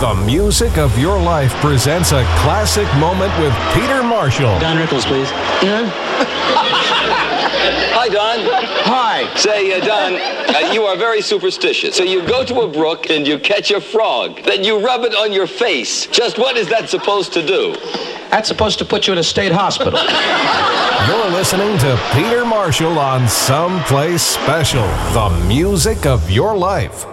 The Music of Your Life presents a classic moment with Peter Marshall. Don Rickles, please. Hi, Don. Hi. Say, Don, you are very superstitious. So you go to a brook and you catch a frog. Then you rub it on your face. Just what is that supposed to do? That's supposed to put you in a state hospital. You're listening to Peter Marshall on Someplace Special. The Music of Your Life.